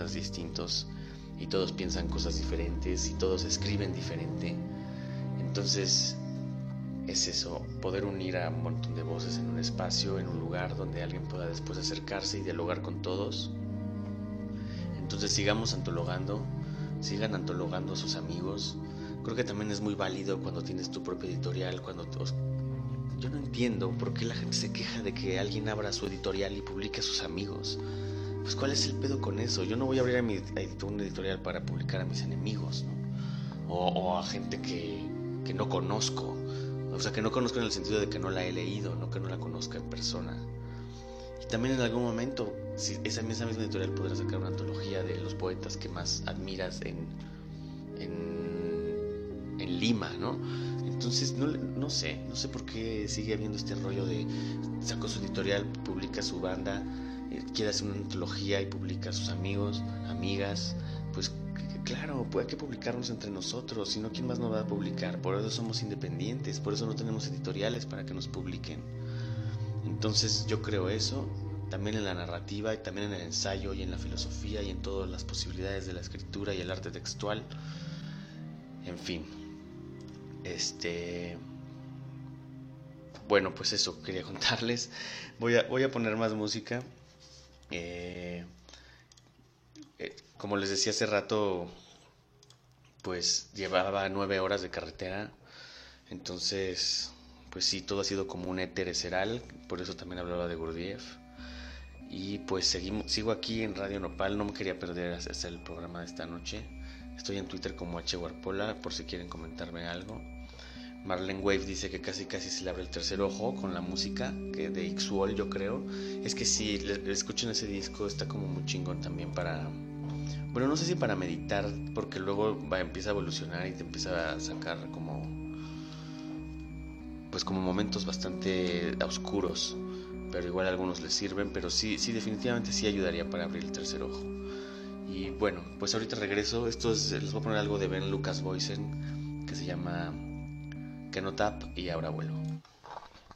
idiomas distintos y todos piensan cosas diferentes y todos escriben diferente. Entonces es eso, poder unir a un montón de voces en un espacio, en un lugar donde alguien pueda después acercarse y dialogar con todos. Entonces sigamos antologando, sigan antologando a sus amigos. Creo que también es muy válido cuando tienes tu propia editorial, yo no entiendo por qué la gente se queja de que alguien abra su editorial y publique a sus amigos. Pues ¿cuál es el pedo con eso? Yo no voy a abrir una editorial para publicar a mis enemigos, ¿no? O a gente que no conozco. O sea, que no conozco en el sentido de que no la he leído, no que no la conozca en persona. Y también en algún momento, si esa misma editorial podrá sacar una antología de los poetas que más admiras en Lima, ¿no? Entonces no sé por qué sigue habiendo este rollo de sacó su editorial, publica su banda, quiere hacer una antología y publica a sus amigos, amigas. Pues claro, pues hay que publicarnos entre nosotros, si no, ¿quién más nos va a publicar? Por eso somos independientes, por eso no tenemos editoriales para que nos publiquen. Entonces yo creo eso, también en la narrativa y también en el ensayo y en la filosofía y en todas las posibilidades de la escritura y el arte textual. En fin, bueno, pues eso quería contarles. Voy a poner más música. Como les decía hace rato, pues llevaba 9 horas de carretera. Entonces, pues sí, todo ha sido como un éter eseral. Por eso también hablaba de Gurdjieff. Y pues sigo aquí en Radio Nopal. No me quería perder hasta el programa de esta noche. Estoy en Twitter como hwarpola, por si quieren comentarme algo. Marlene Wave dice que casi se le abre el tercer ojo con la música que de Ixuol, yo creo. Es que si escuchan ese disco está como muy chingón también para... Bueno, no sé si para meditar, porque luego empieza a evolucionar y te empieza a sacar como... Pues como momentos bastante oscuros, pero igual a algunos les sirven, pero sí, definitivamente sí ayudaría para abrir el tercer ojo. Y bueno, pues ahorita regreso. Les voy a poner algo de Ben Lucas Boysen que se llama Kenotap y ahora vuelvo.